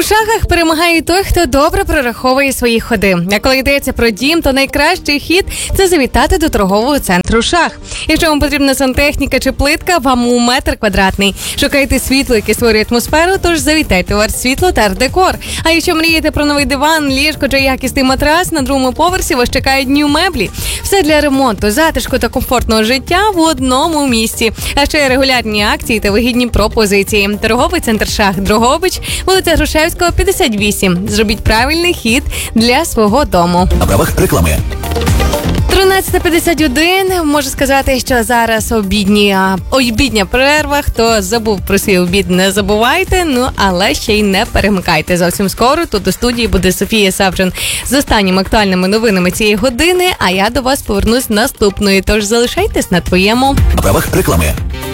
У шахах перемагає той, хто добре прораховує свої ходи. А коли йдеться про дім, то найкращий хід – це завітати до торгового центру «Шах». Якщо вам потрібна сантехніка чи плитка, вам у метр квадратний. Шукайте світло, яке створює атмосферу, тож завітайте у «Арт-світло» та «Арт-декор». А якщо мрієте про новий диван, ліжко чи якісний матрас, на другому поверсі вас чекають Нью меблі. Все для ремонту, затишку та комфортного життя в одному місці. А ще регулярні акції та вигідні пропозиції. Торговий центр «Шах» Дрогобич, вулиця Грушевського, 58. Зробіть правильний хід для свого дому. На правах реклами. 13:51. Можу сказати, що зараз обідня перерва. Хто забув про свій обід, не забувайте. Але ще й не перемикайте. Зовсім скоро тут у студії буде Софія Савчин з останніми актуальними новинами цієї години. А я до вас повернусь наступної. Тож залишайтесь на твоєму. На правах реклами.